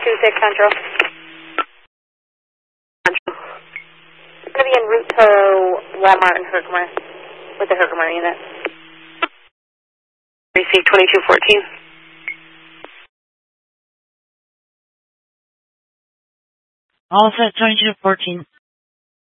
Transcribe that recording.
26 Central. Central. I'm going to be en route to Walmart and Herkimer with the Herkimer unit. Receive 2214. All set 2214.